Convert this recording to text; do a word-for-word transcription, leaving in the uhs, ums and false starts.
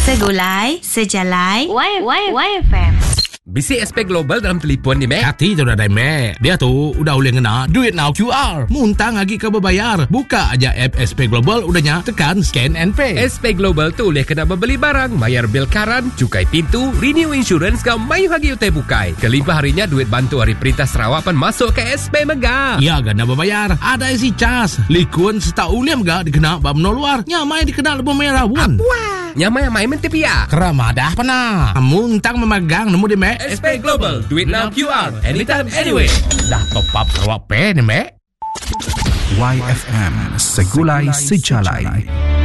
Segulai, sejalai, Y, y, Y F M. Bisi S P Global dalam telefon ni, Mek. Hati tu dah, Mek. Dia tu udah boleh ngena Duit Now Q R. Muntang lagi ke berbayar. Buka aja app S P Global, udahnya tekan Scan and Pay. S P Global tu boleh kena membeli barang, bayar bil karan, cukai pintu, renew insurance kau mayu hagi utai bukai. Kelimpah harinya duit bantu hari Perintah Sarawak pan masuk ke S P Mega. Ya, gana berbayar. Ada isi cas. Likun seta uliam ga dikena bab no luar. Nyamai dikena lebih merah pun. Wah, nyamai main mentip ya. Keramadah pernah. Muntang memegang nemu di Mek. S P Global, Duit Now Q R, anytime, anyway. Dah top up Sarawak Pay ni, Mek. Y F M, Segulai Sejalai.